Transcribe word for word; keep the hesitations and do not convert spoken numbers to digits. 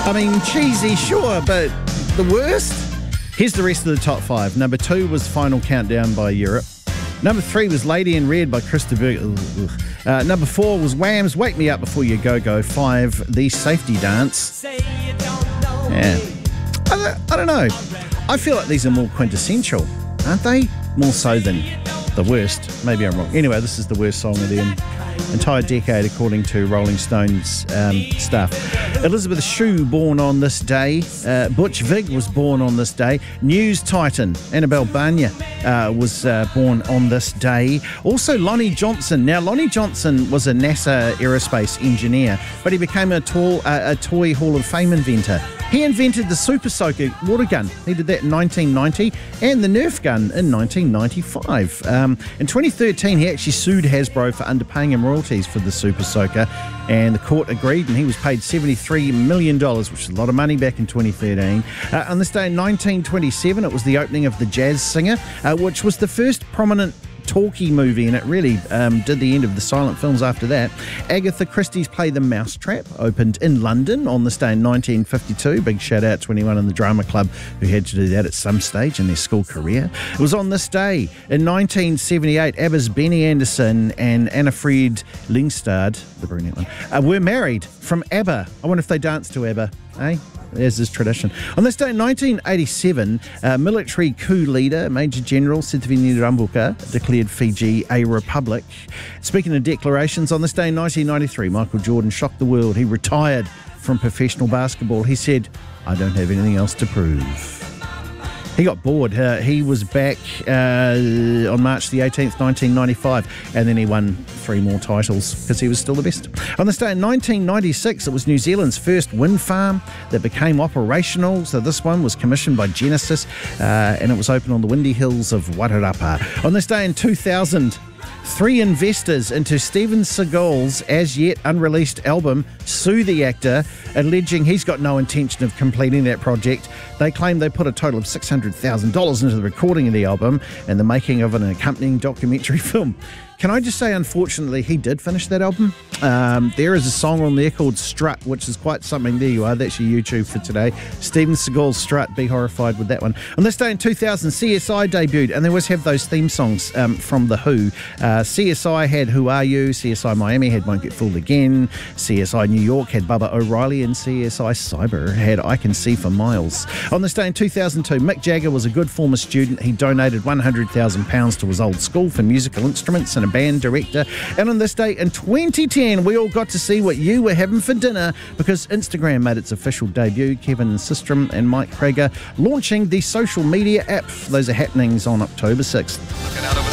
I mean, cheesy, sure, but the worst? Here's the rest of the top five. Number two was Final Countdown by Europe. Number three was Lady in Red by Krista Berg. Uh, number four was Wham's Wake Me Up Before You Go Go. Five, The Safety Dance. Yeah. I, I don't know. I feel like these are more quintessential, aren't they? More so than the worst. Maybe I'm wrong. Anyway, this is the worst song of the entire decade, according to Rolling Stone's um, stuff. Elizabeth Shue, born on this day. Uh, Butch Vig was born on this day. News Titan, Annabelle Banya, uh, was uh, born on this day. Also, Lonnie Johnson. Now, Lonnie Johnson was a NASA aerospace engineer, but he became a, tall, uh, a Toy Hall of Fame inventor. He invented the Super Soaker water gun. He did that in nineteen ninety, and the Nerf gun in nineteen ninety-five. Um, in twenty thirteen, he actually sued Hasbro for underpaying him royalties for the Super Soaker, and the court agreed, and he was paid seventy-three million dollars, which is a lot of money back in twenty thirteen. Uh, on this day in nineteen twenty-seven, it was the opening of The Jazz Singer, uh, which was the first prominent talkie movie, and it really um, did the end of the silent films after that. Agatha Christie's play The Mousetrap opened in London on this day in nineteen fifty-two. Big shout out to anyone in the drama club who had to do that at some stage in their school career. It was on this day in nineteen seventy-eight, ABBA's Benny Andersson and Anna Fried Lyngstad, the brunette one, uh, were married from ABBA. I wonder if they danced to ABBA, eh? As is tradition. On this day in nineteen eighty-seven, uh, military coup leader Major General Sitiveni Rabuka declared Fiji a republic. Speaking of declarations, on this day in nineteen ninety-three, Michael Jordan shocked the world. He retired from professional basketball. He said, "I don't have anything else to prove." He got bored. Uh, he was back uh, on March the eighteenth, nineteen ninety-five, and then he won three more titles because he was still the best. On this day in nineteen ninety-six, it was New Zealand's first wind farm that became operational. So this one was commissioned by Genesis, uh, and it was open on the windy hills of Wairarapa. On this day in two thousand, three investors into Steven Seagal's as-yet unreleased album sue the actor, alleging he's got no intention of completing that project. They claim they put a total of six hundred thousand dollars into the recording of the album and the making of an accompanying documentary film. Can I just say, unfortunately, he did finish that album. Um, there is a song on there called Strut, which is quite something. There you are. That's your YouTube for today. Steven Seagal's Strut. Be horrified with that one. On this day in two thousand, C S I debuted, and they always have those theme songs um, from The Who. Uh, C S I had Who Are You? C S I Miami had Won't Get Fooled Again. C S I New York had Bubba O'Reilly, and C S I Cyber had I Can See for Miles. On this day in two thousand two, Mick Jagger was a good former student. He donated one hundred thousand pounds to his old school for musical instruments and a band director. And on this day in twenty ten, we all got to see what you were having for dinner because Instagram made its official debut. Kevin Systrom and Mike Prager launching the social media app. Those are happenings on October sixth.